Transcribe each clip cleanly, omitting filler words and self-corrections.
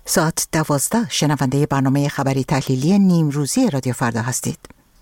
ساعت 12 شنونده برنامه خبری تحلیلی نیمروزی رادیو فردا هستید.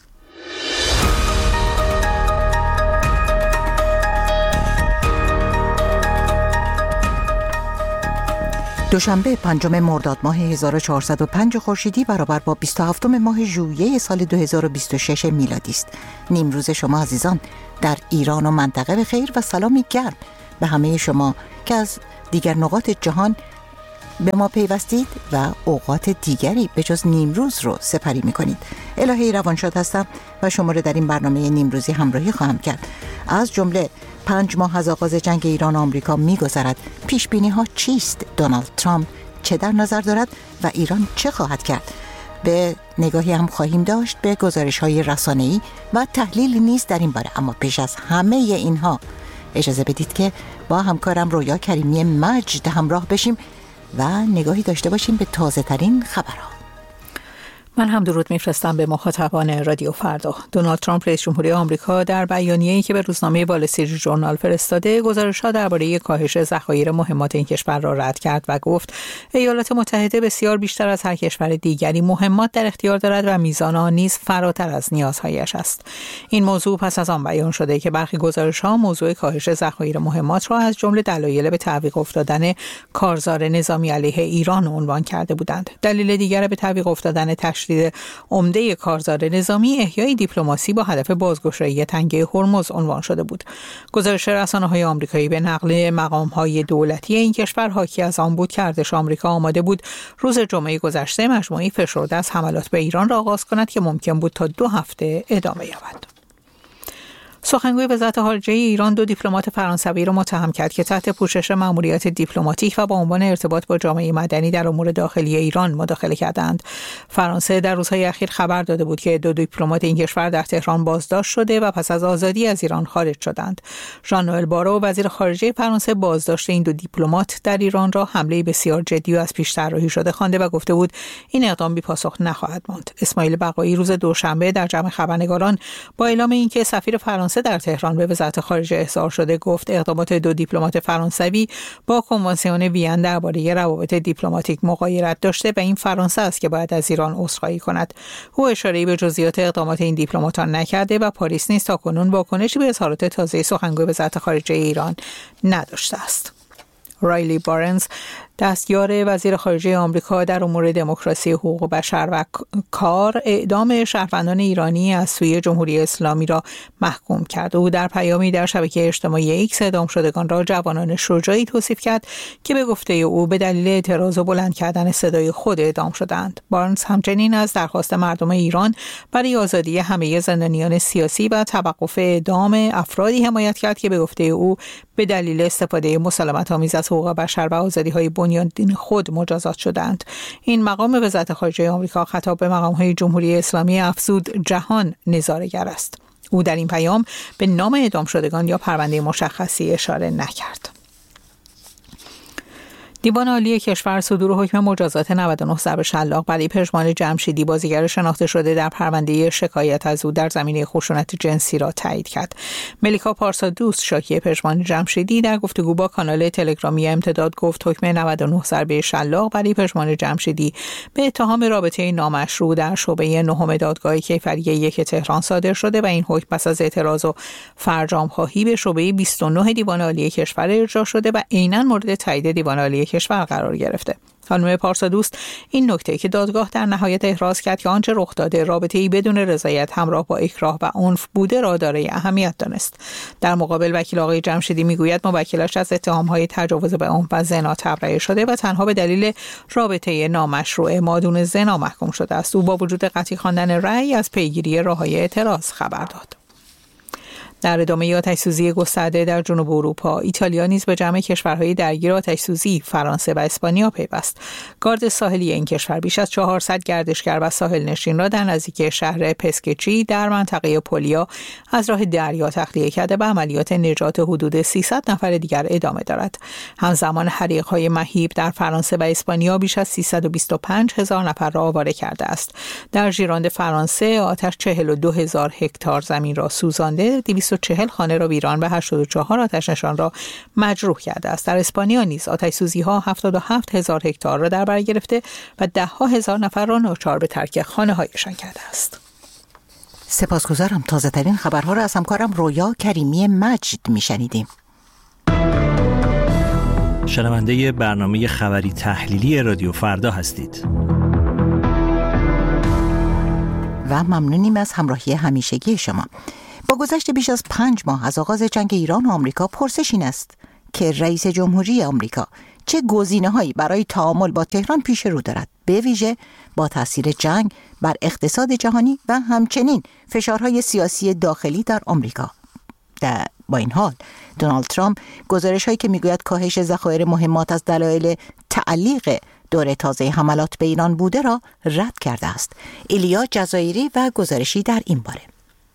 دوشنبه 5 مرداد ماه 1405 خورشیدی برابر با 27 ماه ژوئیه سال 2026 میلادی است. نیمروز شما عزیزان در ایران و منطقه به خیر و سلامی گرم به همه شما که از دیگر نقاط جهان به ما پیوستید و اوقات دیگری به جز نیمروز رو سپری می‌کنید. الهی روانشاد هستم و شما رو در این برنامه نیمروزی همراهی خواهم کرد. از جمله 5 ماه از آغاز جنگ ایران و آمریکا می‌گذرد. پیش‌بینی‌ها چیست؟ دونالد ترامپ چه در نظر دارد و ایران چه خواهد کرد؟ به نگاهی هم خواهیم داشت به گزارش‌های رسانه‌ای و تحلیلی نیز در این باره. اما پیش از همه اینها اجازه بدید که با همکارم رویا کریمی مجد همراه بشیم و نگاهی داشته باشیم به تازه ترین خبرها. من هم درود میفرستم به مخاطبان رادیو فردا. دونالد ترامپ رئیس جمهوری آمریکا در بیانیه‌ای که به روزنامه وال استریت ژورنال فرستاده، گزارش‌ها درباره کاهش ذخایر مهمات این کشور را رد کرد و گفت ایالات متحده بسیار بیشتر از هر کشور دیگری مهمات در اختیار دارد و میزان آن نیز فراتر از نیازهایش است. این موضوع پس از آن بیان شده که برخی گزارش‌ها موضوع کاهش ذخایر مهمات را از جمله دلایل به تعویق افتادن کارزار نظامی علیه ایران عنوان کرده بودند. دلیل دیگر به تعویق افتادن تشدید عمده کارزار نظامی احیای دیپلماسی با هدف بازگشایی تنگه هرمز عنوان شده بود. گزارش رسانه‌های آمریکایی به نقل مقام‌های دولتی این کشور حاکی از آن بود که ارتش آمریکا آماده بود روز جمعه گذشته مجموعه‌ای فشرده از حملات به ایران را آغاز کند که ممکن بود تا 2 هفته ادامه یابد. سخنگوی وزارت خارجه ایران 2 دیپلمات فرانسوی را متهم کرد که تحت پوشش مأموریت دیپلماتیک و با عنوان ارتباط با جامعه مدنی در امور داخلی ایران مداخله کردند. فرانسه در روزهای اخیر خبر داده بود که 2 دیپلمات این کشور در تهران بازداشت شده و پس از آزادی از ایران خارج شدند. ژان نوئل بارو وزیر خارجه فرانسه بازداشت این 2 دیپلمات در ایران را حمله بسیار جدی و از پیش طراحی شده خوانده و گفته بود این اقدام بی‌پاسخ نخواهد ماند. اسماعیل بقایی روز دوشنبه در جمع خبرنگاران با اعلام اینکه سفیر فرانسه در تهران به وزارت خارجه احضار شده گفت اقدامات 2 دیپلمات فرانسوی با کنوانسیون وین درباره روابط دیپلماتیک مغایرت داشته و این فرانسه است که باید از ایران عذرخواهی کند. او اشاره‌ای به جزئیات اقدامات این دیپلماتان نکرده و پاریس نیز تاکنون واکنشی به اظهارات تازه سخنگوی وزارت خارجه ایران نداشته است. رایلی بارنز دستیار وزیر خارجه آمریکا در امور دموکراسی، حقوق بشر و کار اعدام شهروندان ایرانی از سوی جمهوری اسلامی را محکوم کرد. او در پیامی در شبکه اجتماعی ایکس اعدام شدگان را جوانان شجاعی توصیف کرد که به گفته او به دلیل اعتراض و بلند کردن صدای خود اعدام شدند. بارنز همچنین از درخواست مردم ایران برای آزادی همه زندانیان سیاسی و توقف اعدام افرادی حمایت کرد که به گفته او به دلیل استفاده مسالمت‌آمیز از حقوق بشر و آزادی‌های بنیادین خود مجازات شدند. این مقام وزارت خارجه آمریکا خطاب به مقام‌های جمهوری اسلامی افزود جهان نظاره‌گر است. او در این پیام به نام اعدام شدگان یا پرونده مشخصی اشاره نکرد. دیوان عالی کشور صدور حکم مجازات 99 ضرب شلاق برای پژمان جمشیدی، بازیگر شناخته شده در پرونده شکایت از او در زمینه خشونت جنسی را تایید کرد. ملیکا پارسادوست، شاکی پژمان جمشیدی، در گفتگو با کانال تلگرامی امتداد گفت حکم 99 ضرب شلاق برای پژمان جمشیدی به اتهام رابطه نامشروع در شعبه 9 دادگاه کیفری 1 تهران صادر شده و این حکم پس از اعتراض و فرجام‌خواهی به شعبه 29 دیوان عالی کشور ارجاع شده و عیناً مورد تایید دیوان عالی کشور قرار گرفته. خانم پارسادوست این نکته که دادگاه در نهایت احراز کرد که آنچه رخ داده رابطه‌ای بدون رضایت همراه با اکراه و عنف بوده را دارای اهمیت دانست. در مقابل وکیل آقای جمشیدی میگوید موکلش از اتهام‌های تجاوز به عنف و زنا تبرئه شده و تنها به دلیل رابطه نامشروع مادون زنا محکوم شده است. او با وجود قطعی خواندن رأی از پیگیری راه‌های اعتراض خبر داد. در ادامه آتش‌سوزی گسترده در جنوب اروپا، ایتالیا نیز به جمع کشورهای درگیر آتش‌سوزی فرانسه و اسپانیا پیوست. گارد ساحلی این کشور بیش از 400 گردشگر و ساحل نشین را در نزدیکی شهر پسکچی در منطقه پولیا از راه دریا تخلیه کرده و عملیات نجات حدود 300 نفر دیگر ادامه دارد. همزمان حریق‌های مهیب در فرانسه و اسپانیا بیش از 325,000 نفر را آواره کرده است. در ژیراند فرانسه آتش 42,000 هکتار زمین را سوزانده، 240 خانه را ویران و 84 آتش نشان را مجروح کرده است. در اسپانیا نیز آتش‌سوزی‌ها 77,000 هکتار را در بر گرفته و 10,000 نفر را ناچار به ترک خانه‌هایشان کرده است. سپاسگزارم. تازه ترین خبرها را از همکارم رویا کریمی مجد میشنیدیم. شنونده برنامه خبری تحلیلی رادیو فردا هستید و ممنونیم از همراهی همیشگی شما. با گذشت بیش از 5 ماه از آغاز جنگ ایران و آمریکا، پرسش این است که رئیس جمهوری آمریکا چه گزینه‌هایی برای تعامل با تهران پیش رو دارد، به ویژه با تاثیر جنگ بر اقتصاد جهانی و همچنین فشارهای سیاسی داخلی در آمریکا. با این حال دونالد ترامپ گزارش‌هایی که میگوید کاهش ذخایر مهمات از دلایل تعلیق دور تازه حملات به ایران بوده را رد کرده است. ایلیا جزایری و گزارشی در این باره.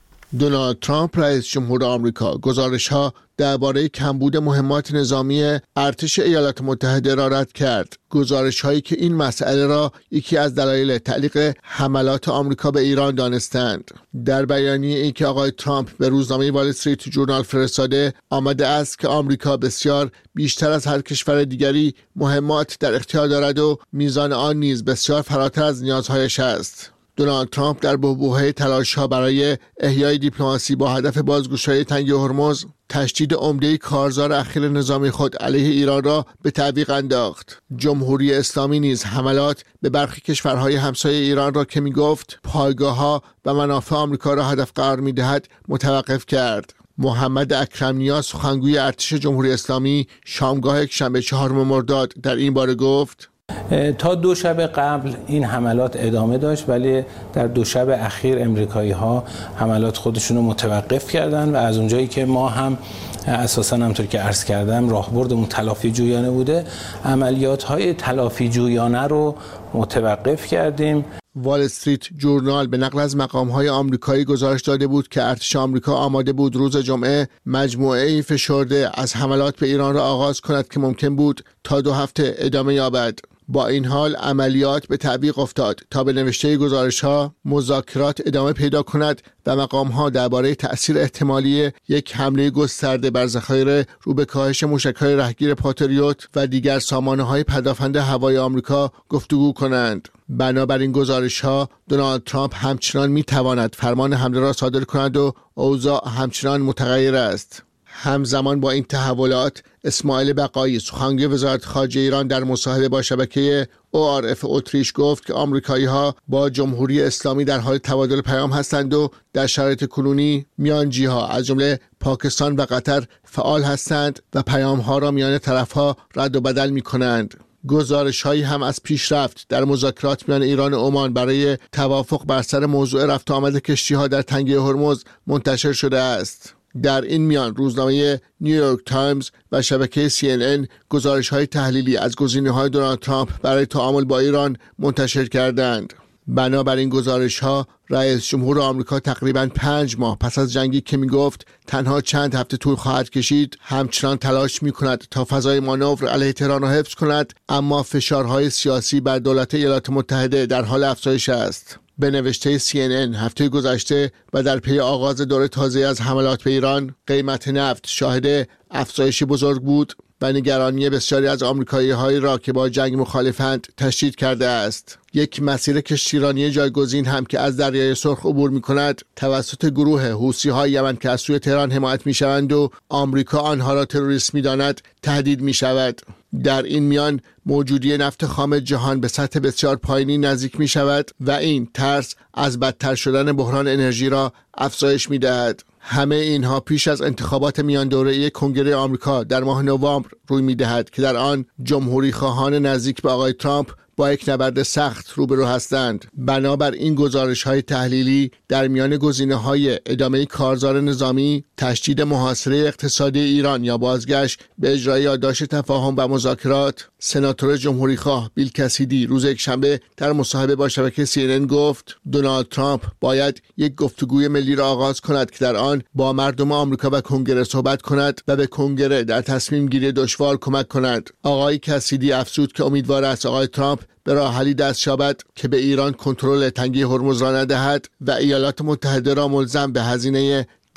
دونالد ترامپ رئیس جمهور آمریکا گزارش‌ها درباره کمبود مهمات نظامی ارتش ایالات متحده را رد کرد. گزارش‌هایی که این مسئله را یکی از دلایل تعلیق حملات آمریکا به ایران دانستند. در بیانیه این که آقای ترامپ به روزنامه وال استریت جورنال فرستاده آمده است که آمریکا بسیار بیشتر از هر کشور دیگری مهمات در اختیار دارد و میزان آن نیز بسیار فراتر از نیازهایش است. دونالد ترامپ در بحبوحه تلاش‌ها برای احیای دیپلماسی با هدف بازگشایی تنگ هرمز، تشدید عمده کارزار اخیر نظامی خود علیه ایران را به تعویق انداخت. جمهوری اسلامی نیز حملات به برخی کشورهای همسایه ایران را که می‌گفت پایگاه‌ها و منافع آمریکا را هدف قرار می‌دهد متوقف کرد. محمد اکرم نیا، سخنگوی ارتش جمهوری اسلامی، شامگاه یکشنبه 4 مرداد در این باره گفت: تا 2 شب قبل این حملات ادامه داشت، ولی در 2 شب اخیر امریکایی‌ها حملات خودشون رو متوقف کردن و از اونجایی که ما هم اساساً همونطور که عرض کردم راهبردمون تلافی جویانه بوده، عملیات‌های تلافی جویانه رو متوقف کردیم. وال استریت جورنال به نقل از مقام‌های آمریکایی گزارش داده بود که ارتش آمریکا آماده بود روز جمعه مجموعه‌ای فشرده از حملات به ایران را آغاز کند که ممکن بود تا 2 هفته ادامه یابد. با این حال عملیات به تعویق افتاد تا به نوشته گزارش‌ها مذاکرات ادامه پیدا کند و مقام‌ها درباره تأثیر احتمالی یک حمله گسترده بر ذخایر رو به کاهش موشک‌های رهگیر پاتریوت و دیگر سامانه‌های پدافند هوایی آمریکا گفتگو کنند. بنابراین گزارش‌ها دونالد ترامپ همچنان می‌تواند فرمان حمله را صادر کند و اوضاع همچنان متغیر است. همزمان با این تحولات، اسماعیل بقایی، سخنگوی وزارت خارجه ایران، در مصاحبه با شبکه ORF اتریش گفت که آمریکایی‌ها با جمهوری اسلامی در حال تبادل پیام هستند و در شرایط کنونی میانجی‌ها از جمله پاکستان و قطر فعال هستند و پیام‌ها را میان طرف‌ها رد و بدل می‌کنند. گزارش‌هایی هم از پیشرفت در مذاکرات میان ایران و عمان برای توافق بر سر موضوع رفت و آمد کشتی‌ها در تنگه هرمز منتشر شده است. در این میان روزنامه نیویورک تایمز و شبکه CNN گزارش‌های تحلیلی از گزینه‌های دونالد ترامپ برای تعامل با ایران منتشر کردند. بنابراین گزارش‌ها رئیس جمهور آمریکا تقریباً 5 ماه پس از جنگی که می‌گفت تنها چند هفته طول خواهد کشید، همچنان تلاش می‌کند تا فضای مانور علیه تهران را حفظ کند، اما فشارهای سیاسی بر دولت ایالات متحده در حال افزایش است. به نوشته CNN هفته گذشته و در پی آغاز دوره تازه از حملات به ایران، قیمت نفت شاهد افزایشی بزرگ بود و نگرانی بسیاری از آمریکایی‌هایی را که با جنگ مخالفند تشدید کرده است. یک مسیر کشتیرانی جایگزین هم که از دریای سرخ عبور می‌کند توسط گروه حوثی‌های یمن که از سوی تهران حمایت می‌شوند و آمریکا آنها را تروریست می‌داند تهدید می‌شود. در این میان موجودی نفت خام جهان به سطح بسیار پایینی نزدیک می‌شود و این ترس از بدتر شدن بحران انرژی را افزایش می‌دهد. همه اینها پیش از انتخابات میان دوره‌ای کنگره آمریکا در ماه نوامبر روی می‌دهد که در آن جمهوری خواهان نزدیک به آقای ترامپ با یک نبرد سخت روبرو هستند. بنابر این گزارش‌های تحلیلی در میان گزینه‌های ادامه کارزار نظامی، تشدید محاصره اقتصادی ایران یا بازگشت به اجرای یادداشت تفاهم و مذاکرات، سناتور جمهوری‌خواه بیل کسیدی روز یکشنبه در مصاحبه با شبکه CNN گفت دونالد ترامپ باید یک گفتگوی ملی را آغاز کند که در آن با مردم آمریکا و کنگره صحبت کند و به کنگره در تصمیم گیری دشوار کمک کند. آقای کسیدی افزود که امیدوار است آقای ترامپ به راه حلی دست یابد که به ایران کنترل تنگه هرمز را ندهد و ایالات متحده را ملزم به هزینه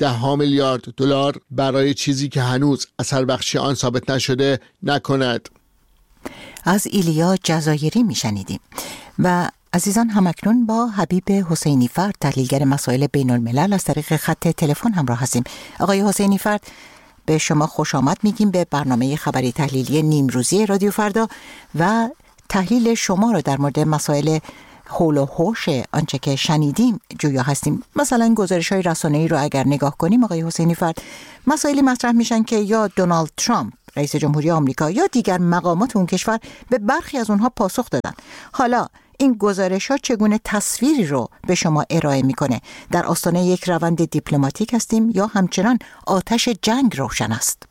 10 میلیارد دلار برای چیزی که هنوز اثر بخشی آن ثابت نشده نکند. از ایلیا جزایری میشنیدیم. و عزیزان، همکنون با حبیب حسینی فرد، تحلیلگر مسائل بین الملل، از طریق خط تلفن همراه هستیم. آقای حسینی فرد، به شما خوش آمد میگیم به برنامه خبری تحلیلی نیمروزی رادیو فردا و تحلیل شما رو در مورد مسائل حول و حوش آنچه که شنیدیم جویا هستیم. مثلا گزارش‌های رسانه‌ای رو اگر نگاه کنیم آقای حسینی فرد، مسائلی مطرح میشن که یا دونالد ترامپ رئیس جمهوری آمریکا یا دیگر مقامات اون کشور به برخی از اونها پاسخ دادن. حالا این گزارش‌ها چگونه تصویری رو به شما ارائه میکنه؟ در آستانه یک روند دیپلماتیک هستیم یا همچنان آتش جنگ روشن است؟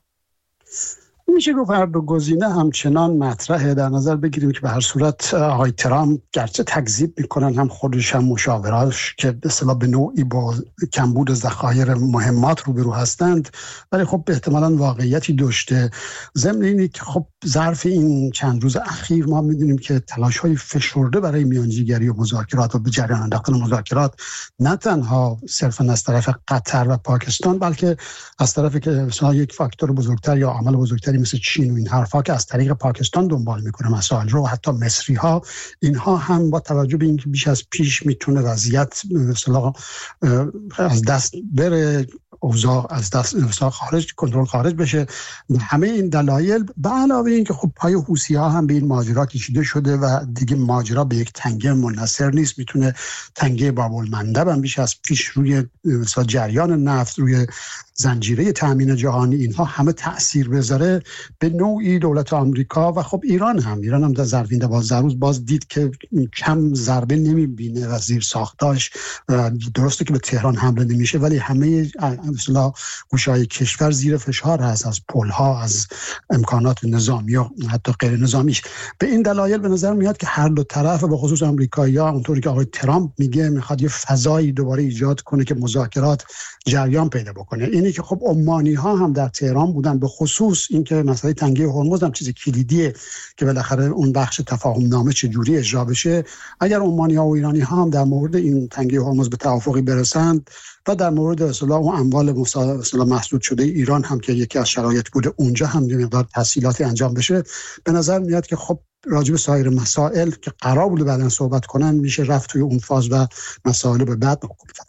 میشه گفت هر دو گزینه همچنان مطرحه. در نظر بگیریم که به هر صورت آقای ترامپ گرچه تکذیب میکنن، هم خودش هم مشاوراش که به اصطلاح به نوعی با کمبود ذخایر مهمات روبرو هستند، ولی خب احتمالاً واقعیتی داشته. ضمن اینه که خب ظرف این چند روز اخیر ما میدونیم که تلاش‌های فشرده برای میانجیگری و مذاکرات و به جریان انداختن مذاکرات نه تنها صرفاً از طرف قطر و پاکستان، بلکه از طرف که مثلا یک فاکتور بزرگتر یا عامل بزرگتری مثل چین و این حرفا که از طریق پاکستان دنبال میکنه مسائل رو، حتی مصری ها، اینها هم با توجه به اینکه بیش از پیش میتونه وضعیت مثلا از دست بره، اوضاع از دست کنترل خارج بشه، همه این دلایل به علاوه این که خب پای حوثی‌ها هم به این ماجرا کشیده شده و دیگه ماجرا به یک تنگه منحصر نیست، میتونه تنگه باب‌المندب هم بیش از پیش روی مثلا جریان نفت، روی زنجیره تامین جهانی، اینها همه تأثیر بذاره. به نوعی دولت آمریکا و خب ایران هم در ظرف این 12 روز باز دید که کم ضربه نمیبینه و زیر ساختاش. درسته که به تهران حمله نمیشه، ولی همه مثلا گوشه‌های کشور زیر فشار هست، از پل‌ها، از امکانات نظامی و حتی غیر نظامیش. به این دلایل به نظر میاد که هر دو طرف، به خصوص آمریکایی‌ها، اونطوری که آقای ترامپ میگه، میخواد یه فضایی دوباره ایجاد کنه که مذاکرات جریان پیدا بکنه. اینی که خب عمانی‌ها هم در تهران بودن، به خصوص اینکه مسئله تنگه هرمز هم چیز کلیدیه که بالاخره اون بخش تفاهم نامه چجوری اجرا بشه. اگر عمانی‌ها و ایرانی‌ها هم در مورد این تنگه هرمز به توافقی برسند و در مورد اصطلاح و اموال مسدود شده ایران هم که یکی از شرایط بوده، اونجا هم یه مقدار تسهیلاتی انجام بشه، به نظر میاد که خب راجع به سایر مسائل که قرار بوده بعداً صحبت کنن میشه رفت توی اون فاز و مسائل به بعد موکول کرد.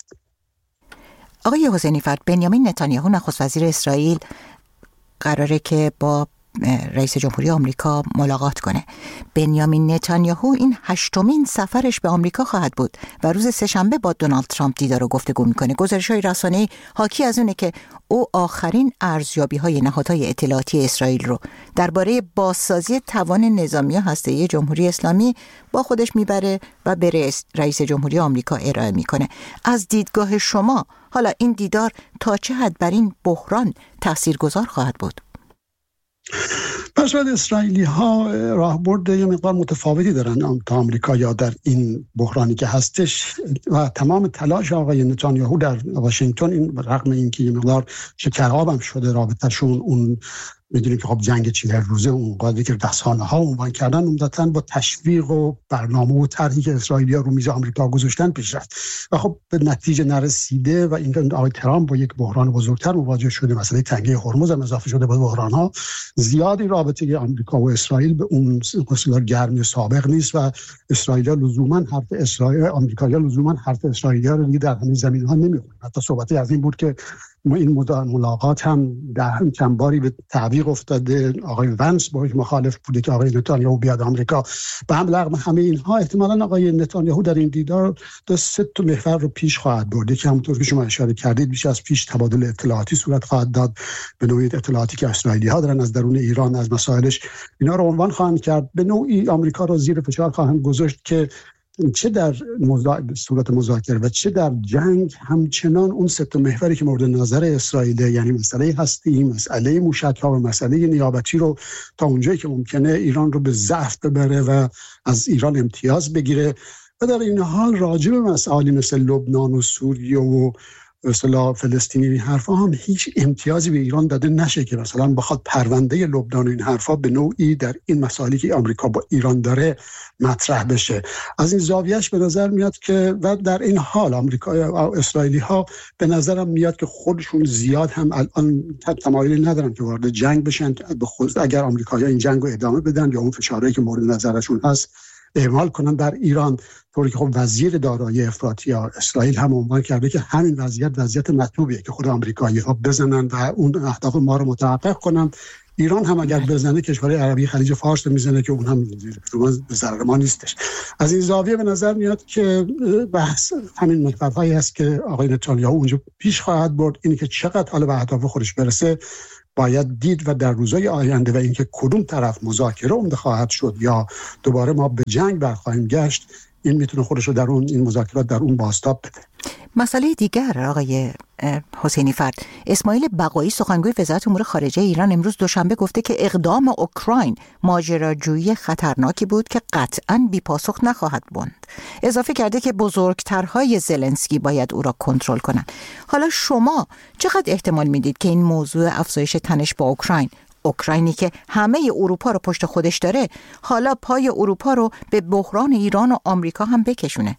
آقای حسینی فرد، بنیامین نتانیاهو نخست وزیر اسرائیل قراره که با رئیس جمهوری آمریکا ملاقات کنه. بنیامین نتانیاهو این 8مین سفرش به آمریکا خواهد بود و روز سه‌شنبه با دونالد ترامپ دیدار و گفتگو میکنه. گزارش‌های رسانه‌ای حاکی از اونه که او آخرین ارزیابی‌های نهادهای اطلاعاتی اسرائیل رو درباره بازسازی توان نظامی هسته‌ای جمهوری اسلامی با خودش میبره و به رئیس جمهوری آمریکا ارائه میکنه. از دیدگاه شما حالا این دیدار تا چه حد بر این بحران تاثیرگذار خواهد بود؟ پس بعد اسرائیلی ها راهبرد یه مقدار متفاوتی دارن تا آمریکا یا در این بحرانی که هستش و تمام تلاش آقای نتانیاهو در واشنگتن، این رغم اینکه یه مقدار شکرآب هم شده رابطه‌شون، اون میدونیم که خب جنگ 40 روزه اون قاعده که رسانه‌ها عنوان کردن عمدتاً با تشویق و برنامه و طرحی که اسرائیلی‌ها رو میز آمریکا گذاشتن پیش رفت و خب به نتیجه نرسیده و این آقای ترامپ با یک بحران بزرگتر مواجه شده، مسئله تنگه هرمز هم اضافه شده به بحران‌ها. زیادی رابطه آمریکا و اسرائیل به اون اصلا گرمی سابق نیست و اسرائیلی‌ها لزوماً حرف اسرائیل، آمریکایی‌ها لزوماً حرف اسرائیلی‌ها رو دیگه در همین زمینه‌ها نمی‌خونن. حتی صحبتی از این بود که این ملاقات هم در چند باری به تعویق افتاده، آقای ونس باهاش مخالف بوده که آقای نتانیاهو بیاد آمریکا. به هم رغم همه اینها احتمالاً آقای نتانیاهو در این دیدار 3 محور رو پیش خواهد برد که همونطور که شما اشاره کردید بیش از پیش تبادل اطلاعاتی صورت خواهد داد، به نوعی اطلاعاتی که اسرائیلی‌ها دارن از درون ایران، از مسائلش، اینا رو عنوان خواهند کرد. به نوعی آمریکا رو زیر فشار خواهند گذاشت که چه در صورت مذاکره و چه در جنگ همچنان اون 3 محوری که مورد نظر اسرائیل، یعنی مسئله هستی، مسئله موشک‌ها و مسئله نیابتی رو تا اونجایی که ممکنه ایران رو به ضعف ببره و از ایران امتیاز بگیره و در این حال راجع به مسائلی مثل لبنان و سوریه و اصطلاح فلسطینی این حرفا هم هیچ امتیازی به ایران داده نشه که مثلا بخواد پرونده لبنان این حرفا به نوعی در این مسائلی که آمریکا با ایران داره مطرح بشه. از این زاویهش به نظر میاد که و در این حال آمریکا و اسرائیلی ها به نظرم میاد که خودشون زیاد هم الان تمایلی ندارن که وارد جنگ بشن. به خصوص اگر آمریکایی‌ها این جنگ رو ادامه بدن یا اون فشارهایی که مورد نظرشون هست اعمال کنن در ایران، طوری که خب وزیر دارایی افراطی یا اسرائیل هم عنوان کرده که همین وضعیت مطلوبیه که خود آمریکایی‌ها بزنن و اون اهداف ما رو متحقق کنن. ایران هم اگر بزنه کشورهای عربی خلیج فارس رو میزنه که اون هم به ضرر ما نیستش. از این زاویه به نظر میاد که بحث همین محورهایی است که آقای نتانیاهو اونجا پیش خواهد برد. اینی که چقدر حالا به اهداف خودش برسه باید دید و در روزهای آینده و اینکه کدوم طرف مذاکره عمده خواهد شد یا دوباره ما به جنگ برخواهیم گشت، این میتونه خودش رو در این مذاکرات در اون بازتاب بده. مسئله دیگر آقای حسینی فرد، اسماعیل بقایی سخنگوی وزارت امور خارجه ایران امروز دوشنبه گفته که اقدام اوکراین ماجراجویی خطرناکی بود که قطعاً بی‌پاسخ نخواهد ماند. اضافه کرده که بزرگترهای زلنسکی باید او را کنترل کنند. حالا شما چقدر احتمال میدید که این موضوع افزایش تنش با اوکراینی که همه اروپا رو پشت خودش داره حالا پای اروپا رو به بحران ایران و آمریکا هم بکشونه؟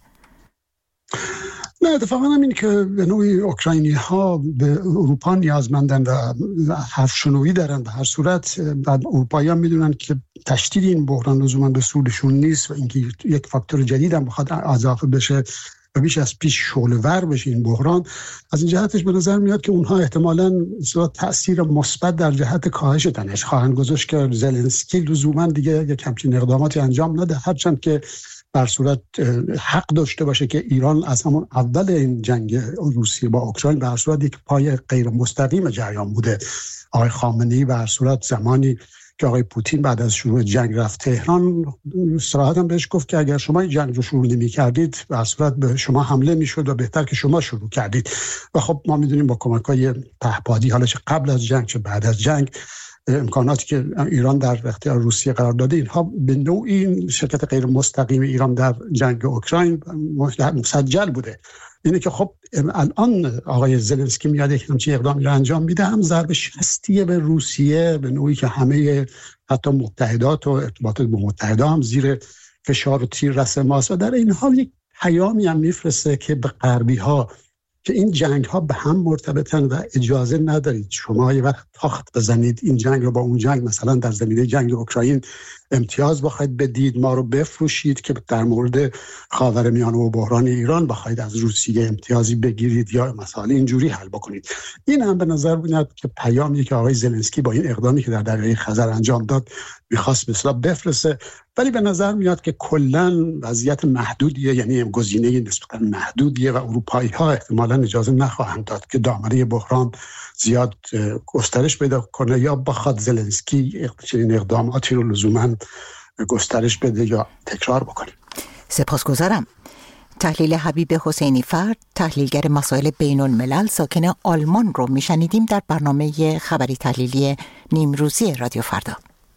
نه، اتفاقا همین که به نوعی اوکراینی ها به اروپا نیازمندن و حرف شنوی دارن. به هر صورت اروپایی ها میدونن که تشدید این بحران لزوما به سودشون نیست و اینکه یک فاکتور جدید هم بخواد اضافه بشه و بیش از پیش شعله‌ور بشه این بحران. از این جهتش به نظر میاد که اونها احتمالاً تأثیر مثبت در جهت کاهش تنش خواهند گذاشت که زلنسکی لزوما دیگه یک همچین اقداماتی انجام نده، هرچند که بر صورت حق داشته باشه که ایران از همون اول این جنگ روسیه با اوکراین به هر صورت یک پای غیر مستقیم جریان بوده. آقای خامنه‌ای به هر صورت زمانی که آقای پوتین بعد از شروع جنگ رفت تهران صراحتاً بهش گفت که اگر شما این جنگ رو شروع نمی‌کردید به هر صورت به شما حمله می‌شد و بهتر که شما شروع کردید. و خب ما می‌دونیم با کمک‌های پهپادی حالا چه قبل از جنگ چه بعد از جنگ امکاناتی که ایران در اختیار روسیه قرار داده اینها به نوعی شرکت غیر مستقیم ایران در جنگ اوکراین مسجل بوده. اینه که خب الان آقای زلنسکی میاد یک همچین اقدامی رو انجام میده، هم ضربه شکستیه به روسیه به نوعی که همه حتی متحدات و ارتباطات با متحدا هم زیر فشار و تیر رس ماست و در این حال یک پیامی هم میفرسته که به غربی ها که این جنگ ها به هم مرتبطن و اجازه ندارید شما یه وقت تاخت بزنید این جنگ رو با اون جنگ، مثلا در زمینه جنگ اوکراین امتیاز بخواید بدید، ما رو بفروشید که در مورد خاورمیانه و بحران ایران بخواید از روسیه امتیازی بگیرید یا مسائل اینجوری حل بکنید. این هم به نظر میاد که پیامی که آقای زلنسکی با این اقدامی که در دریای خزر انجام داد میخواست مثلا بفرسته. ولی به نظر میاد که کلا وضعیت محدودیه، یعنی گزینه نسبتا محدودیه و اروپایی ها احتمالاً اجازه نخواهند داد که دامنه بحران زیاد گسترش پیدا کنه یا بخواد زلنسکی چنین اقداماتی رو لزوما گسترش بده یا تکرار بکنه. سپاسگزارم. تحلیل حبیب حسینی فرد، تحلیلگر مسائل بین الملل ساکن آلمان رو میشنیدیم در برنامه خبری تحلیلی نیمروزی رادیو فردا.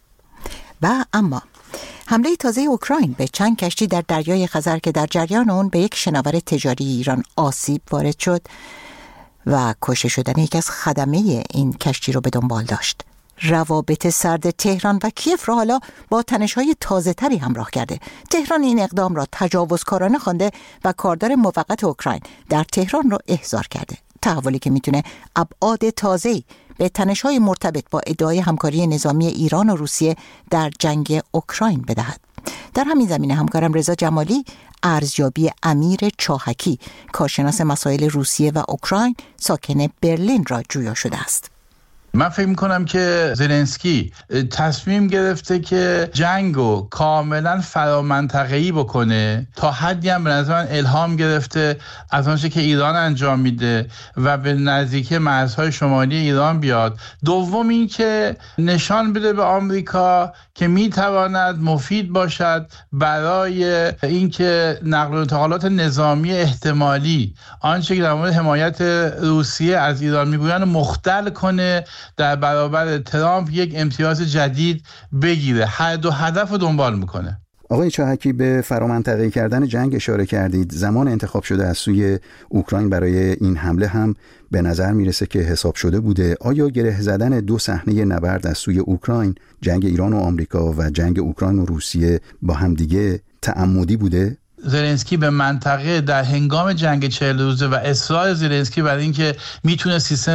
و اما حمله تازه اوکراین به چند کشتی در دریای خزر که در جریان اون به یک شناور تجاری ایران آسیب وارد شد و کشته شدن یکی از خدمه این کشتی رو به دنبال داشت. روابط سرد تهران و کیف را حالا با تنش‌های تازه‌تری همراه کرده. تهران این اقدام را تجاوزکارانه خوانده و کاردار موقت اوکراین در تهران را احضار کرده. تحولی که میتونه ابعاد تازه‌ای به تنش‌های مرتبط با ادعای همکاری نظامی ایران و روسیه در جنگ اوکراین بدهد. در همین زمینه همکارم رضا جمالی ارزیابی امیر چاهکی، کارشناس مسائل روسیه و اوکراین ساکن برلین را جویا شده است. من فکر میکنم که زلنسکی تصمیم گرفته که جنگو کاملا فرامنطقه‌ای بکنه، تا حدی هم به نظر من الهام گرفته از آنچه که ایران انجام میده و به نزدیکی مرزهای شمالی ایران بیاد. دوم این که نشان بده به آمریکا که میتواند مفید باشد برای اینکه نقل و انتقالات نظامی احتمالی، آنچه که در مورد حمایت روسیه از ایران میگویند مختل کنه، در برابر ترامپ یک امتیاز جدید بگیره. هر دو هدف رو دنبال میکنه. آقای چاهکی، به فرامنطقه‌ای کردن جنگ اشاره کردید. زمان انتخاب شده از سوی اوکراین برای این حمله هم به نظر میرسه که حساب شده بوده. آیا گره زدن دو صحنه نبرد از سوی اوکراین، جنگ ایران و آمریکا و جنگ اوکراین و روسیه با هم دیگه تعمدی بوده؟ زلنسکی به منطقه در هنگام جنگ 40 روزه و اصرار زلنسکی برای اینکه میتونه سیستم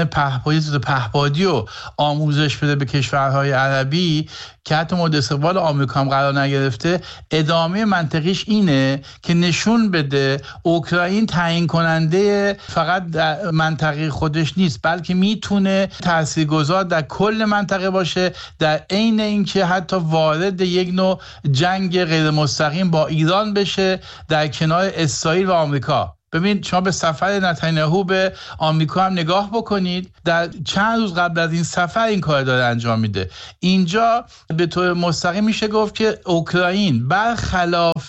پهپادی رو آموزش بده به کشورهای عربی که حتی مورد استقبال آمریکا هم قرار نگرفته، ادامه منطقیش اینه که نشون بده اوکراین تعیین کننده فقط در منطقه خودش نیست، بلکه میتونه تاثیرگذار در کل منطقه باشه، در عین اینکه حتی وارد یک نوع جنگ غیر مستقیم با ایران بشه در کنار اسرائیل و آمریکا. ببین شما به سفر نتانیاهو به آمریکا هم نگاه بکنید، در چند روز قبل از این سفر این کار داره انجام میده. اینجا به طور مستقیم میشه گفت که اوکراین برخلاف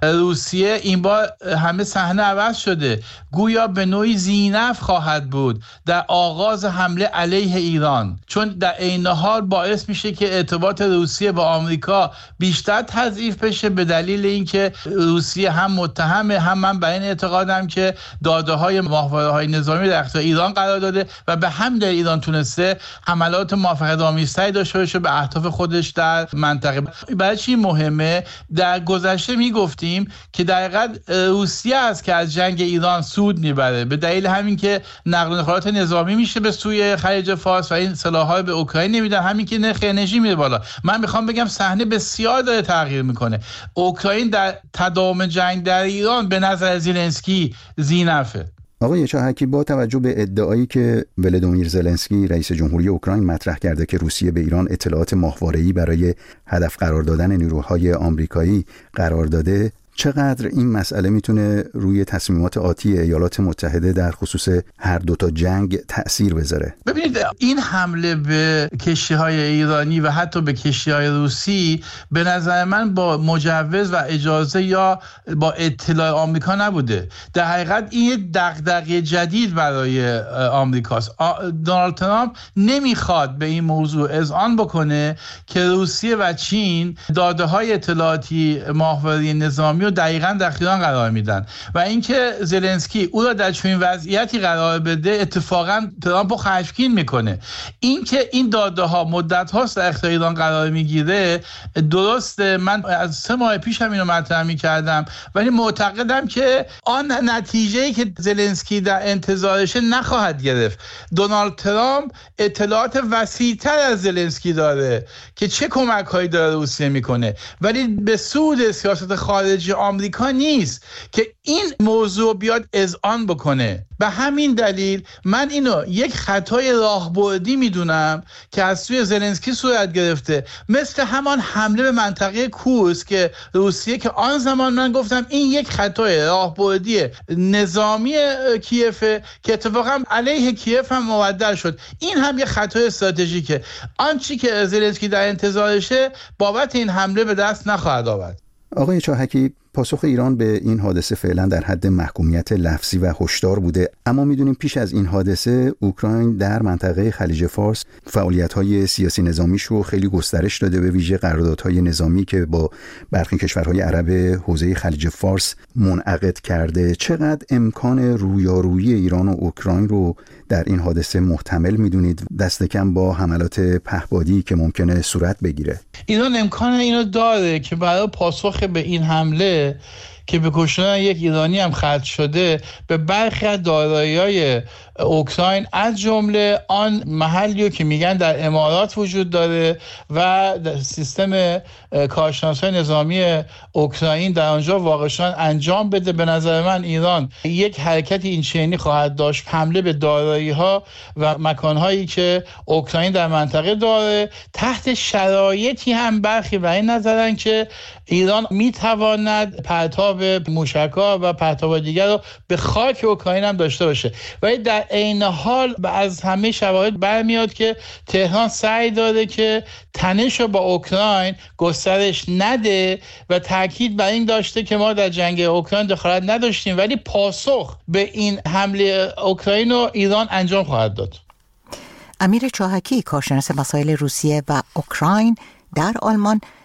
روسیه این بار همه صحنه عوض شده، گویا به نوعی زینف خواهد بود در آغاز حمله علیه ایران، چون در عین حال باعث میشه که ارتباط روسیه با آمریکا بیشتر تضعیف بشه، به دلیل اینکه روسیه هم متهمه، هم من بر این اعتقادم که داده‌های ماهواره‌های نظامی در اختیار ایران قرار داده و به همین دلیل ایران تونسته حملات موفقیت‌آمیزتری داشته باشه به اهداف خودش در منطقه. برای چی مهمه؟ در گذشته میگفتیم که در حقیقت روسیه است که از جنگ ایران سود میبره، به دلیل همین که نقل و انتقالات نظامی میشه به سوی خلیج فارس و این سلاح‌ها به اوکراین نمیدن، همین که نرخ انرژی میره بالا. من میخوام بگم صحنه بسیار داره تغییر میکنه. اوکراین در تداوم جنگ در ایران به نظر زلنسکی زینفه. آقای چاهکی، با توجه به ادعایی که ولادیمیر زلنسکی رئیس جمهوری اوکراین مطرح کرده که روسیه به ایران اطلاعات ماهواره‌ای برای هدف قرار دادن نیروهای آمریکایی قرار داده، چقدر این مسئله میتونه روی تصمیمات آتی ایالات متحده در خصوص هر دوتا جنگ تأثیر بذاره؟ ببینید این حمله به کشتی‌های ایرانی و حتی به کشتی‌های روسی به نظر من با مجوز و اجازه یا با اطلاع آمریکا نبوده. در حقیقت این دغدغه جدید برای آمریکاست. دونالد ترامپ نمیخواد به این موضوع اذعان بکنه که روسیه و چین داده‌های اطلاعاتی ماهواره نظامی دقیقاً در اختیار قرار میدن و اینکه زلنسکی او را در چنین وضعیتی قرار بده اتفاقاً ترامپو خشمگین میکنه. اینکه این داده ها مدت هاست در اختیار ایران قرار میگیره درسته، من از 3 ماه پیش هم اینو مطرح میکردم، ولی معتقدم که آن نتیجه‌ای که زلنسکی در انتظارشه نخواهد گرفت. دونالد ترامپ اطلاعات وسیع‌تر از زلنسکی داره که چه کمک‌هایی داره روسیه میکنه، ولی به سود سیاست خارجی آمریکا نیست که این موضوع بیاد اذعان بکنه. به همین دلیل من اینو یک خطای راهبردی میدونم که از سوی زلنسکی صورت گرفته، مثل همان حمله به منطقه کورسک که روسیه، که آن زمان من گفتم این یک خطای راهبردی نظامی کیفه که اتفاقا علیه کیف هم مبدل شد. این هم یک خطای استراتژیکه. آنچه که زلنسکی در انتظارشه بابت این حمله به دست نخواهد آورد. آقای چاهکی، پاسخ ایران به این حادثه فعلا در حد محکومیت لفظی و هشدار بوده، اما میدونیم پیش از این حادثه اوکراین در منطقه خلیج فارس فعالیت‌های سیاسی نظامیش رو خیلی گسترش داده، به ویژه قراردادهای نظامی که با برخی کشورهای عرب حوزه خلیج فارس منعقد کرده. چقدر امکان رویارویی ایران و اوکراین رو در این حادثه محتمل میدونید، دست کم با حملات پهپادی که ممکنه صورت بگیره؟ ایران امکان اینو داره که برای پاسخ به این حمله که به کشتن یک ایرانی هم ختم شده به برخی از دارایی‌های اوکراین، از جمله آن محلی که میگن در امارات وجود داره و سیستم کارشناسای نظامی اوکراین در آنجا واقعاً انجام بده. به نظر من ایران یک حرکت این چنینی خواهد داشت، حمله به دارایی‌ها و مکان‌هایی که اوکراین در منطقه داره، تحت شرایطی هم برخی و این نظرن که ایران میتواند پرتاب موشک‌ها و پرتاب دیگر رو به خاک اوکراین هم داشته باشه. ولی در عین حال از همه شواهد برمیاد که تهران سعی داره که تنش رو با اوکراین گسترش نده و تاکید بر این داشته که ما در جنگ اوکراین دخالت نداشتیم، ولی پاسخ به این حمله اوکراین رو ایران انجام خواهد داد. امیر چاهکی، کارشناس مسائل روسیه و اوکراین در آلمان،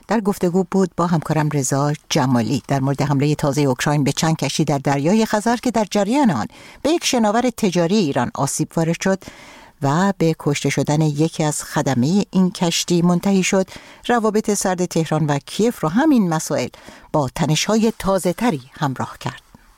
در گفتگو بود با همکارم رضا جمالی در مورد حمله تازه اوکراین به چند کشتی در دریای خزر که در جریان آن به یک شناور تجاری ایران آسیب وارد شد و به کشته شدن یکی از خدمه این کشتی منتهی شد. روابط سرد تهران و کیف را همین مسائل با تنش‌های تازه‌تری همراه کرد.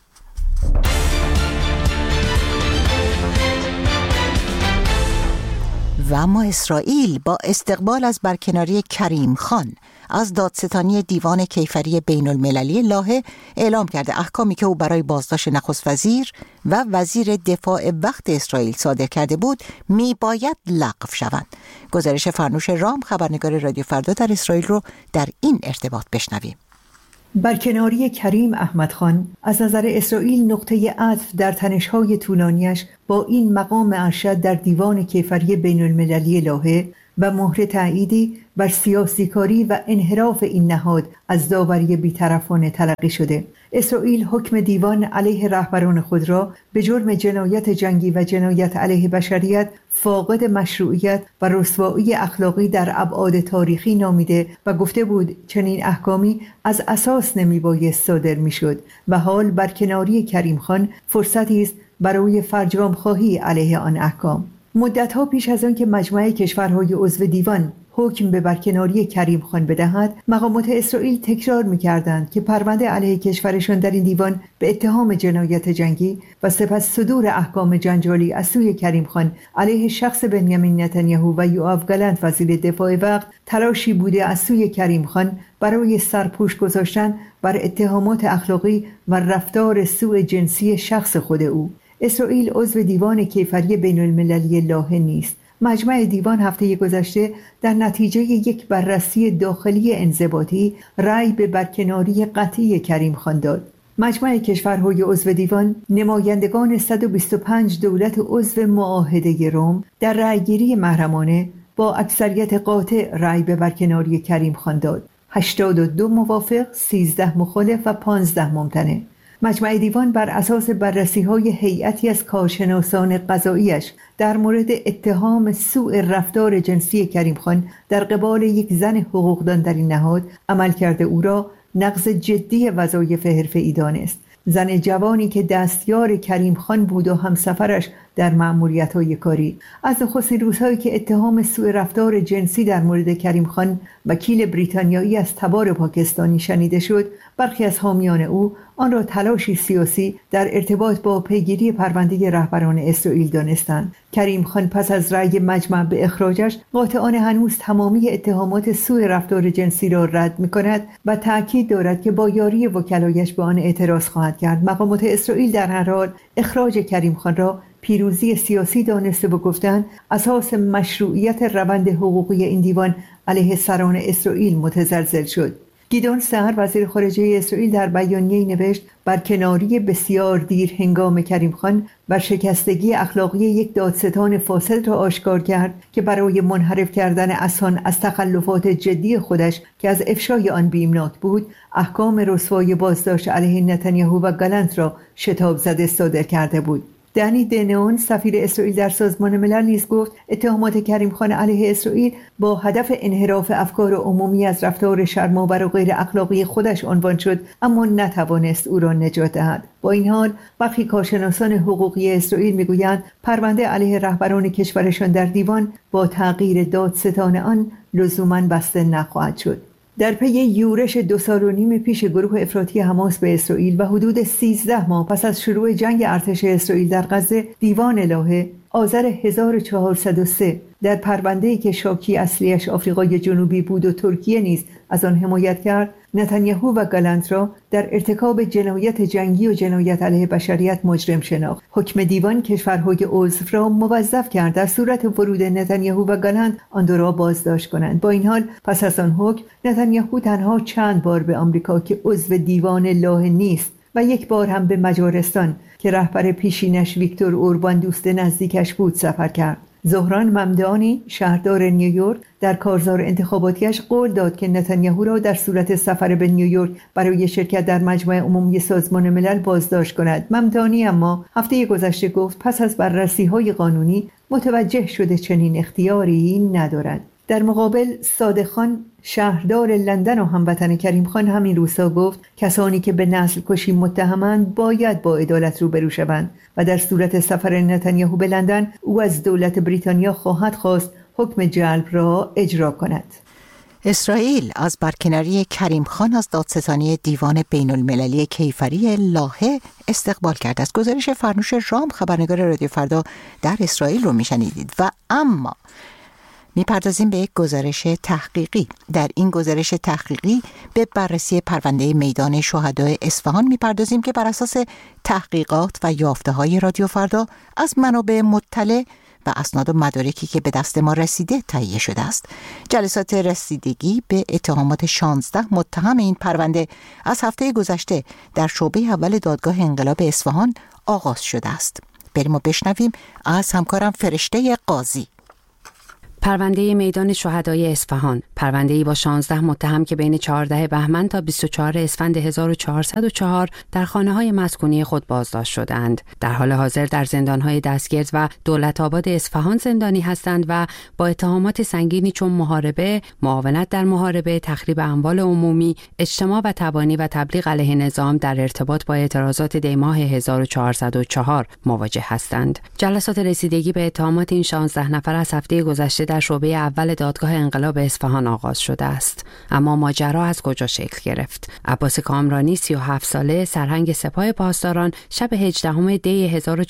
و اما اسرائیل با استقبال از برکناری کریم خان از دادستانی دیوان کیفری بین المللی لاهه اعلام کرده احکامی که او برای بازداشت نخست وزیر و وزیر دفاع وقت اسرائیل صادر کرده بود میباید لغو شوند. گزارش فرنوش رام خبرنگار رادیو فردا در اسرائیل رو در این ارتباط بشنویم. برکناری کریم احمد خان از نظر اسرائیل نقطه عطف در تنش‌های طولانیش با این مقام ارشد در دیوان کیفری بین المللی لاهه و مهر تأییدی بر سیاسیکاری و انحراف این نهاد از داوری بی‌طرفانه تلقی شده. اسرائیل حکم دیوان علیه رهبران خود را به جرم جنایت جنگی و جنایت علیه بشریت فاقد مشروعیت و رسوایی اخلاقی در ابعاد تاریخی نامیده و گفته بود چنین احکامی از اساس نمیبایست صادر میشد و حال برکناری کریم خان فرصتی است برای فرجام خواهی علیه آن احکام. مدت‌ها پیش از آن که مجمع کشورهای عضو دیوان حکم به برکناری کریم خان بدهد، مقامات اسرائیل تکرار می‌کردند که پرونده علیه کشورشان در این دیوان به اتهام جنایت جنگی و سپس صدور احکام جنجالی از سوی کریم خان علیه شخص بنیامین نتانیاهو و یوآف گالنت وزیر دفاع وقت تلاشی بوده از سوی کریم خان برای سرپوش گذاشتن بر اتهامات اخلاقی و رفتار سوء جنسی شخص خود او. اسرائیل عضو دیوان کیفری بین المللی لاهه نیست. مجمع دیوان هفته گذشته در نتیجه یک بررسی داخلی انضباطی رأی به برکناری قطعی کریم خان داد. مجمع کشورهای عضو دیوان نمایندگان 125 دولت عضو معاهده روم در رأیگیری محرمانه با اکثریت قاطع رأی به برکناری کریم خان داد. 82 موافق، 13 مخالف و 15 ممتنع. مجمع دیوان بر اساس بررسی‌های هیئتی از کارشناسان قضاییش در مورد اتهام سوء رفتار جنسی کریم خان در قبال یک زن حقوقدان در این نهاد عملکرد او را نقض جدی وظایف حرفه‌ای دانست. زن جوانی که دستیار کریم خان بود و همسفرش در مأموریت‌های کاری. از نخستین روزهایی که اتهام سوء رفتار جنسی در مورد کریم خان وکیل بریتانیایی از تبار پاکستانی شنیده شد، برخی از حامیان او آن را تلاشی سیاسی در ارتباط با پیگیری پرونده رهبران اسرائیل دانستند. کریم خان پس از رأی مجمع به اخراجش قاطعانه هنوز تمامی اتهامات سوء رفتار جنسی را رد می‌کند و تأکید دارد که با یاری وکلایش به آن اعتراض خواهد کرد. مقامات اسرائیل در هر حال اخراج کریم خان را پیروزی سیاسی دانسته و گفتند اساس مشروعیت روند حقوقی این دیوان علیه سران اسرائیل متزلزل شد. گیدون سعر وزیر خارجه اسرائیل در بیانیه‌ای نوشت برکناری بسیار دیر هنگام کریم خان بر شکستگی اخلاقی یک دادستان فاسد را آشکار کرد که برای منحرف کردن اسان از تخلفات جدی خودش که از افشای آن بیمناک بود، احکام رسوای بازداشت علیه نتانیاهو و گالنت را شتاب زده صادر کرده بود. دنی دنون سفیر اسرائیل در سازمان ملل نیز گفت اتهامات کریم خان علیه اسرائیل با هدف انحراف افکار عمومی از رفتار شرم‌آور و غیر اخلاقی خودش عنوان شد، اما نتوانست او را نجات دهد. با این حال برخی کارشناسان حقوقی اسرائیل میگویند پرونده علیه رهبران کشورشان در دیوان با تغییر دادستان آن لزوماً بسته نخواهد شد. در پی یورش 2.5 سال پیش گروه افراطی حماس به اسرائیل و حدود 13 ماه پس از شروع جنگ ارتش اسرائیل در غزه، دیوان لاهه آذر 1403 در پرونده‌ای که شاکی اصلیش آفریقای جنوبی بود و ترکیه نیز از آن حمایت کرد، نتانیاهو و گالنت را در ارتکاب جنایت جنگی و جنایت علیه بشریت مجرم شناخت. حکم دیوان کشورهای عضو را موظف کرد در صورت ورود نتانیاهو و گالنت آن دو را بازداشت کنند. با این حال پس از آن حکم نتانیاهو تنها چند بار به آمریکا که عضو دیوان لاهه نیست و یک بار هم به مجارستان که رهبر پیشینش ویکتور اوربان دوست نزدیکش بود سفر کرد. زهران ممدانی شهردار نیویورک در کارزار انتخاباتیش قول داد که نتانیاهو را در صورت سفر به نیویورک برای شرکت در مجمع عمومی سازمان ملل بازداشت کند. ممدانی اما هفته گذشته گفت پس از بررسی‌های قانونی متوجه شده چنین اختیاری ندارد. در مقابل صادق خان شهردار لندن و هموطن کریم خان همین روزها گفت کسانی که به نسل کشی متهمند باید با عدالت روبرو شوند و در صورت سفر نتانیاهو به لندن او از دولت بریتانیا خواهد خواست حکم جلب را اجرا کند. اسرائیل از برکناری کریم خان از دادستانی دیوان بین المللی کیفری لاهه استقبال کرد. از گزارش فرنوش رام خبرنگار رادیو فردا در اسرائیل رو میشنیدید. و اما میپردازیم به یک گزارش تحقیقی. در این گزارش تحقیقی به بررسی پرونده میدان شهدای اصفهان میپردازیم که بر اساس تحقیقات و یافته‌های رادیو فردا از منابع مطلع و اسناد و مدارکی که به دست ما رسیده تهیه شده است. جلسات رسیدگی به اتهامات 16 متهم این پرونده از هفته گذشته در شعبه اول دادگاه انقلاب اصفهان آغاز شده است. بریم و بشنویم از همکارم فرشته قاضی. پرونده میدان شهدای اصفهان، پرونده‌ای با 16 متهم که بین 14 بهمن تا 24 اسفند 1404 در خانه‌های مسکونی خود بازداشت شدند. در حال حاضر در زندان‌های دستگرد و دولت آباد اصفهان زندانی هستند و با اتهامات سنگینی چون محاربه، معاونت در محاربه، تخریب اموال عمومی، اجتماع و تبانی و تبلیغ علیه نظام در ارتباط با اعتراضات دیماه 1404 مواجه هستند. جلسات رسیدگی به اتهامات این 16 نفر از هفته گذشته در شعبه اول دادگاه انقلاب اصفهان آغاز شده است. اما ماجرا از کجا شکل گرفت؟ عباس کامرانی 37 ساله سرهنگ سپاه پاسداران شب 18 دی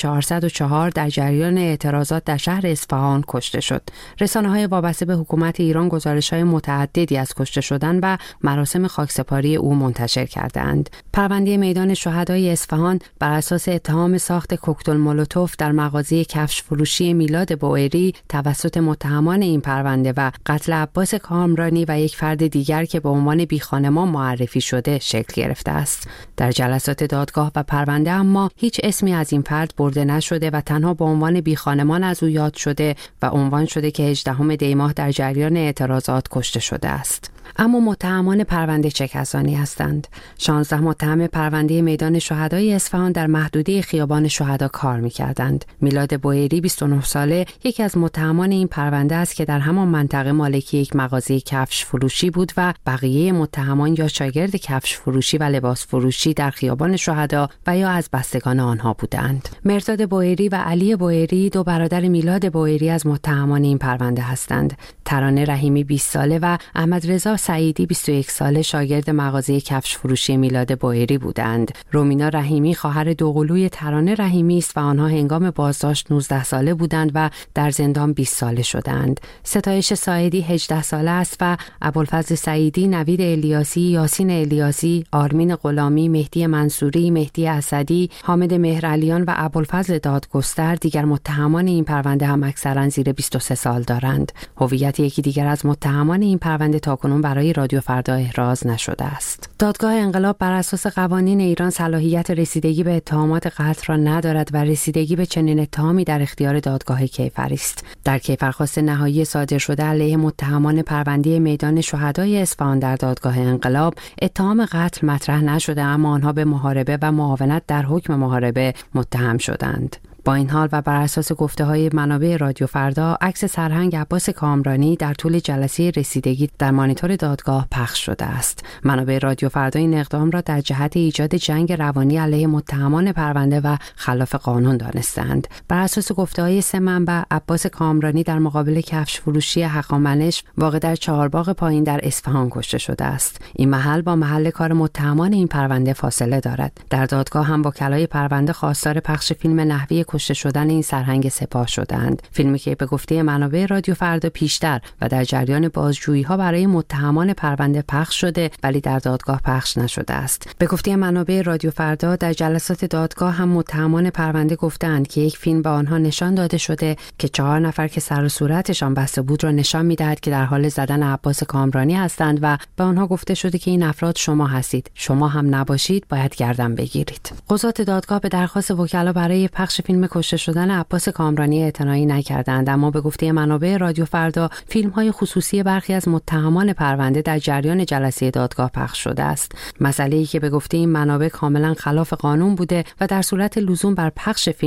1404 در جریان اعتراضات در شهر اصفهان کشته شد. رسانه‌های وابسته به حکومت ایران گزارش‌های متعددی از کشته شدن و مراسم خاکسپاری او منتشر کردند. پرونده میدان شهدای اصفهان بر اساس اتهام ساخت کوکتل مولوتوف در مغازه کفش فروشی میلاد بوئری توسط متهمان این پرونده و قتل عباس کامرانی و یک فرد دیگر که به عنوان بیخانمان معرفی شده شکل گرفته است. در جلسات دادگاه و پرونده اما هیچ اسمی از این فرد برده نشده و تنها به عنوان بیخانمان از او یاد شده و عنوان شده که 18 دی ماه در جریان اعتراضات کشته شده است. اما متهمان پرونده چه کسانی هستند؟ 16 متهم پرونده میدان شهدای اصفهان در محدوده خیابان شهدا کار می‌کردند. میلاد بوئری 29 ساله یکی از متهمان این پرونده است که در همان منطقه مالک یک مغازه کفش فروشی بود و بقیه متهمان یا شاگرد کفش فروشی و لباس فروشی در خیابان شهدا و یا از بستگان آنها بودند. مرداد بوئری و علی بوئری دو برادر میلاد بوئری از متهمان این پرونده هستند. ترانه رحیمی 20 ساله و احمد رضا سعیدی 21 ساله شاگرد مغازه کفش فروشی میلاد بوئری بودند. رومینا رحیمی خواهر دوقلوی ترانه رحیمی است و آنها هنگام بازداشت 19 ساله بودند و در زندان 20 ساله شدند. ستایش سعیدی 18 ساله است و ابوالفضل سعیدی، نوید الیاسی، یاسین الیاسی، آرمین غلامی، مهدی منصوری، مهدی اسدی، حامد مهرعلیان و ابوالفضل دادگستر دیگر متهمان این پرونده هم اکثرا زیر 23 سال دارند. هویت یکی دیگر از متهمان این پرونده تاکنون برای رادیو فردا احراز نشده است. دادگاه انقلاب بر اساس قوانین ایران صلاحیت رسیدگی به اتهامات قتل را ندارد و رسیدگی به چنین اتهامی در اختیار دادگاه کیفری است. در کیفرخواست نهایی صادر شده علیه متهمان پرونده میدان شهدای اصفهان در دادگاه انقلاب اتهام قتل مطرح نشده، اما آنها به محاربه و معاونت در حکم محاربه متهم شدند. با این حال و بر اساس گفته‌های منابع رادیو فردا، عکس سرهنگ عباس کامرانی در طول جلسه رسیدگی در مانیتور دادگاه پخش شده است. منابع رادیو فردا این اقدام را در جهت ایجاد جنگ روانی علیه متهمان پرونده و خلاف قانون دانستند. بر اساس گفته‌های سه منبع، عباس کامرانی در مقابل کفش فروشی هخامنش واقع در چهارباغ پایین در اصفهان کشته شده است. این محل با محل کار متهمان این پرونده فاصله دارد. در دادگاه هم وکلای پرونده خواستار پخش فیلم نحوه کشته شدن این سرهنگ سپاه شدند. فیلمی که به گفته منابع رادیو فردا پیشتر و در جریان بازجویی‌ها برای متهمان پرونده پخش شده ولی در دادگاه پخش نشده است. به گفته منابع رادیو فردا در جلسات دادگاه هم متهمان پرونده گفتند که یک فیلم به آنها نشان داده شده که 4 نفر که سر و صورتشان بسته بود را نشان می‌دهد که در حال زدن عباس کامرانی هستند و به آنها گفته شده که این افراد شما هستید، شما هم نباشید باید گردن بگیرید. قضات دادگاه به درخواست وکلا برای پخش فیلم کشته شدن عباس کامرانی اعتنایی نکردند، اما به گفته منابع رادیو فردا فیلم‌های خصوصی برخی از متهمان پرونده در جریان جلسه دادگاه پخش شده است. مسئله‌ای که به گفته این منابع کاملا خلاف قانون بوده و در صورت لزوم بر پخش فیلم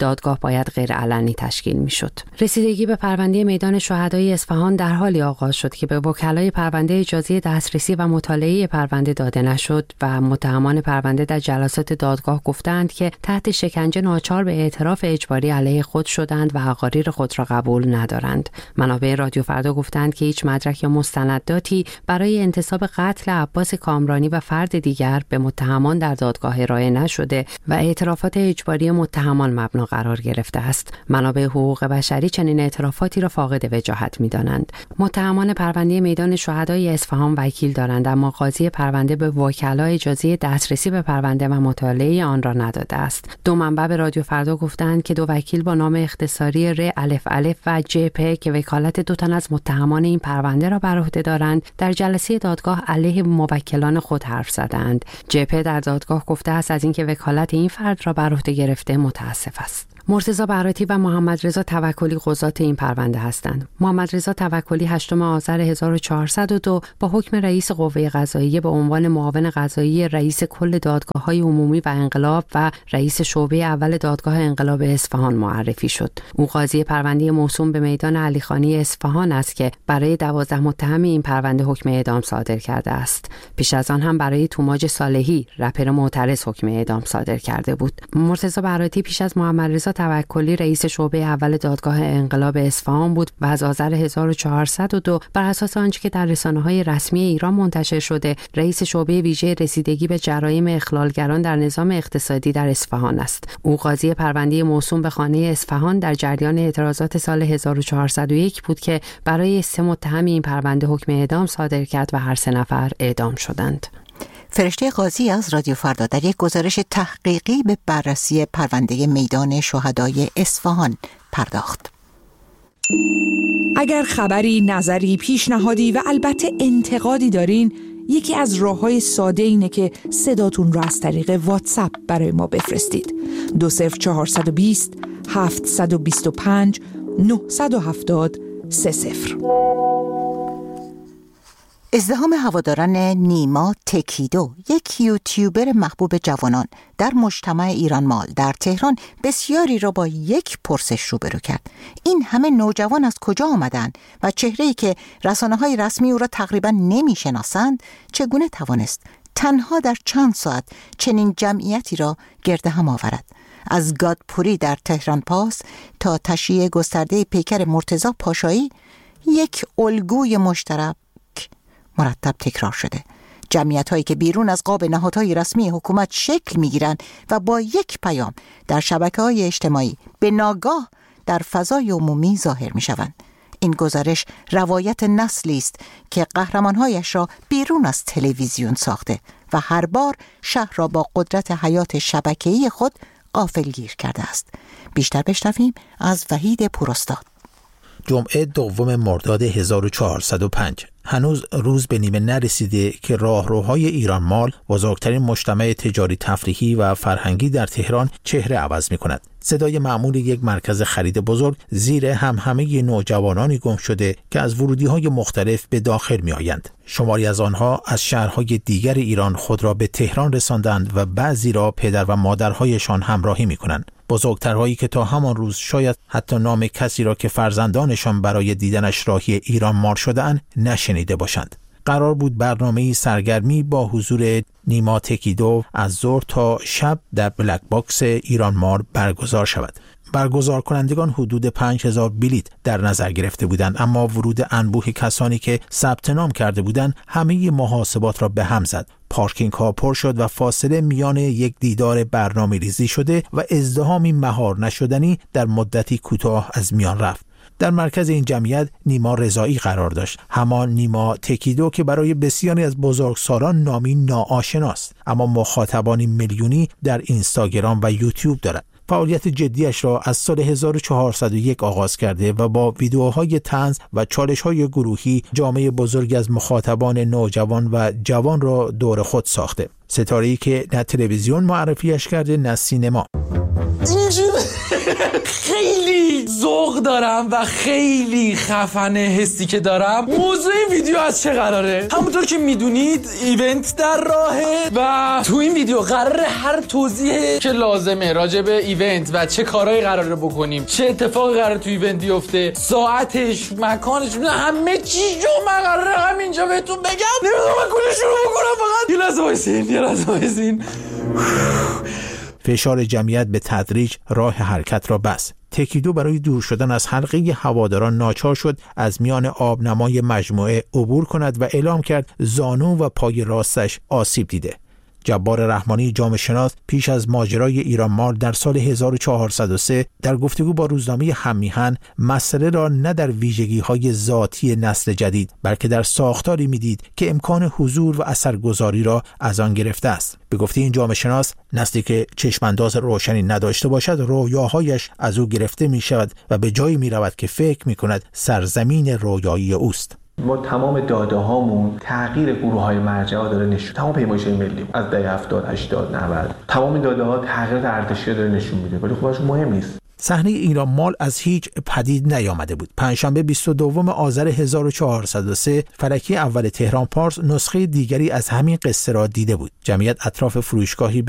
دادگاه باید غیر علنی تشکیل میشد. رسیدگی به پرونده میدان شهدای اصفهان در حالی آغاز شد که به وکلای پرونده اجازه دسترسی و مطالعه پرونده داده نشد و متهمان پرونده در جلسات دادگاه گفتند که تحت شکنجه ناچار به اعتراف اجباری علیه خود شدند و حقایق خود را قبول ندارند. منابع رادیو فردا گفتند که هیچ مدرک یا مستنداتی برای انتساب قتل عباس کامرانی و فرد دیگر به متهمان در دادگاه ارائه نشده و اعترافات اجباری متهمان مبنا قرار گرفته است. منابع حقوق بشری چنین اعترافاتی را فاقد وجاهت می‌دانند. متهمان پرونده میدان شهدای اصفهان وکیل دارند، اما قاضی پرونده به وکلا اجازه دسترسی به پرونده و مطالعه آن را نداده است. دو منبع به رادیو فردا گفتند که دو وکیل با نام اختصاری ر الف الف و جپ که وکالت دو تن از متهمان این پرونده را بر عهده دارند در جلسه دادگاه علیه موکلان خود حرف زدند. جپ در دادگاه گفته است از اینکه وکالت این فرد را بر عهده گرفته متاسف است. مرتضی براتی و محمد رضا توکلی قضات این پرونده هستند. محمد رضا توکلی 8 آذر 1402 با حکم رئیس قوه قضاییه به عنوان معاون قضایی رئیس کل دادگاه‌های عمومی و انقلاب و رئیس شعبه اول دادگاه انقلاب اصفهان معرفی شد. او قاضی پرونده موسوم به میدان علیخانی اصفهان است که برای 12 متهم این پرونده حکم اعدام صادر کرده است. پیش از آن هم برای توماج صالحی رپر معترض حکم اعدام صادر کرده بود. مرتضی براتی پیش از محمد رضا توکلی رئیس شعبه اول دادگاه انقلاب اصفهان بود و از آذر 1402 بر اساس آنچه که در رسانه‌های رسمی ایران منتشر شده رئیس شعبه ویژه رسیدگی به جرایم اخلالگران در نظام اقتصادی در اصفهان است. او قاضی پرونده موسوم به خانه اصفهان در جریان اعتراضات سال 1401 بود که برای 3 متهم این پرونده حکم اعدام صادر کرد و هر 3 نفر اعدام شدند. فرشته قاضی از رادیو فردا در یک گزارش تحقیقی به بررسی پرونده میدان شهدای اصفهان پرداخت. اگر خبری، نظری، پیشنهادی و البته انتقادی دارین، یکی از راه‌های ساده اینه که صداتون رو از طریق واتساپ برای ما بفرستید. 20420 725 970 30. ازدحام هواداران نیما تکیدو، یک یوتیوبر محبوب جوانان در مجتمع ایران مال در تهران، بسیاری را با یک پرسش روبرو کرد. این همه نوجوان از کجا آمدند و چهره‌ای که رسانه‌های رسمی او را تقریبا نمی‌شناسند چگونه توانست تنها در چند ساعت چنین جمعیتی را گرد هم آورد؟ از گادپوری در تهران پاس تا تشییع گسترده پیکر مرتضی پاشایی، یک الگوی مشترک مرتب تکرار شده. جمعیت‌هایی که بیرون از قاب نهادهای رسمی حکومت شکل می‌گیرند و با یک پیام در شبکه‌های اجتماعی به ناگاه در فضای عمومی ظاهر می‌شوند. این گزارش روایت نسلی است که قهرمان‌هایش را بیرون از تلویزیون ساخته و هر بار شهر را با قدرت حیات شبکه‌ای خود غافلگیر کرده است. بیشتر بشنویم از وحید پوراستاد. جمعه 2 مرداد 1405 هنوز روز به نیمه نرسیده که راهروهای ایران مال، بزرگترین مجتمع تجاری تفریحی و فرهنگی در تهران، چهره عوض می کند. صدای معمول یک مرکز خرید بزرگ زیر همهمه نوجوانانی گم شده که از ورودی‌های مختلف به داخل می آیند. شماری از آنها از شهرهای دیگر ایران خود را به تهران رساندند و بعضی را پدر و مادرهایشان همراهی می کنند. بزرگترهایی که تا همان روز شاید حتی نام کسی را که فرزندانشان برای دیدنش راهی ایران مال شده‌اند نشنیده باشند. قرار بود برنامه‌ای سرگرمی با حضور نیما تکیدو از ظهر تا شب در بلک باکس ایران مال برگزار شود. برگزار کنندگان حدود 5000 بلیت در نظر گرفته بودند، اما ورود انبوه کسانی که ثبت نام کرده بودند همه محاسبات را به هم زد. پارکینگ ها پر شد و فاصله میان یک دیدار برنامه ریزی شده و ازدحامی مهار نشدنی در مدتی کوتاه از میان رفت. در مرکز این جمعیت نیما رضایی قرار داشت، همان نیما تکیدو که برای بسیاری از بزرگسالان نامی ناآشناست، اما مخاطبانی میلیونی در اینستاگرام و یوتیوب دارد. فعالیت جدیش را از سال 1401 آغاز کرده و با ویدیوهای طنز و چالش‌های گروهی جامعه بزرگی از مخاطبان نوجوان و جوان را دور خود ساخته. ستاره‌ای که نه تلویزیون معرفیش کرده نه سینما. خیلی ذوق دارم و خیلی خفنه حسی که دارم. موضوع این ویدیو از چه قراره؟ همونطور که میدونید ایونت در راهه و تو این ویدیو قراره هر توضیحی که لازمه راجع به ایونت و چه کارهایی قراره بکنیم، چه اتفاقی قراره تو ایونت بیفته، ساعتش، مکانش، همه چی من قراره همینجا بهتون بگم. نمیدونم من کلی شروع بکنم. فقط یه لحظه وایسین. فشار جمعیت به تدریج راه حرکت را بست. تکیدو برای دور شدن از حلقه هواداران ناچار شد از میان آبنمای مجموعه عبور کند و اعلام کرد زانو و پای راستش آسیب دیده. جبار رحمانی جامعه شناس پیش از ماجرای ایران مال در سال 1403 در گفتگو با روزنامه هم‌میهن مسئله را نه در ویژگی‌های ذاتی نسل جدید بلکه در ساختاری می‌دید که امکان حضور و اثرگذاری را از آن گرفته است. به گفته این جامعه شناس، نسلی که چشمانداز روشنی نداشته باشد رویاهایش از او گرفته می‌شود و به جایی می‌رود که فکر می‌کند سرزمین رویایی اوست. ما تمام داده هامون تغییر گروه‌های مرجعه داره نشون. تمام پیمایش‌های ملی از دهه 70 80 90 تمام این داده ها تغییر ارتشی داره نشون میده، ولی خودش مهم نیست. صحنه ایران مال از هیچ پدید نیامده بود. پنجشنبه 22 آذر 1403 فلکی اول تهران پارس نسخه دیگری از همین قصه را دیده بود. جمعیت اطراف فروشگاهی